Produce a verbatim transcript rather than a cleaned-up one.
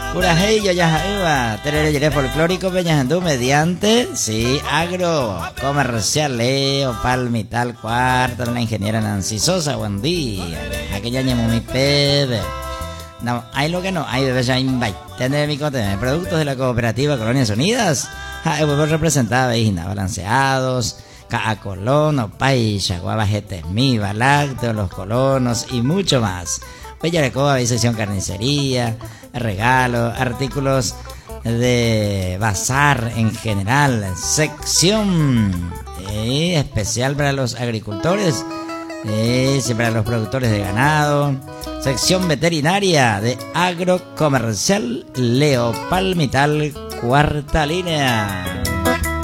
Curajeyo Yajaeva, Terereyere folclórico Peñajandú mediante, sí, agro, comercial Leo, Palmital Cuarto, la ingeniera Nancy Sosa, buen día. Aquella ñemo mi pede. No, hay lo que no, hay de ya invite. Tener mi cote, productos de la cooperativa Colonias Unidas. Hay huevos representados, Ina, balanceados, Ca Colón, Opay, Chaguaba, Getesmiva, lácteos, los colonos y mucho más. Bellarecoa, sección carnicería, regalos, artículos de bazar en general, sección eh, especial para los agricultores, eh, para los productores de ganado, sección veterinaria de agrocomercial Leo Palmital Cuarta Línea.